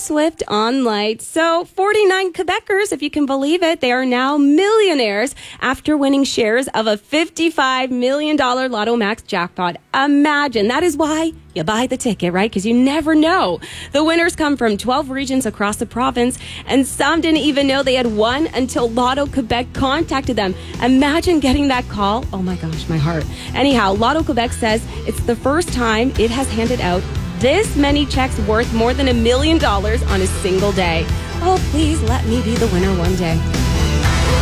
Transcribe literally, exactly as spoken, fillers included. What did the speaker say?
Swift on Light. So forty-nine Quebecers, if you can believe it, they are now millionaires after winning shares of a fifty-five million dollars Lotto Max jackpot. Imagine. That is why you buy the ticket, right? Because you never know. The winners come from twelve regions across the province, and some didn't even know they had won until Lotto Quebec contacted them. Imagine getting that call. Oh my gosh, my heart. Anyhow, Lotto Quebec says it's the first time it has handed out this many checks worth more than a million dollars on a single day. Oh, please let me be the winner one day.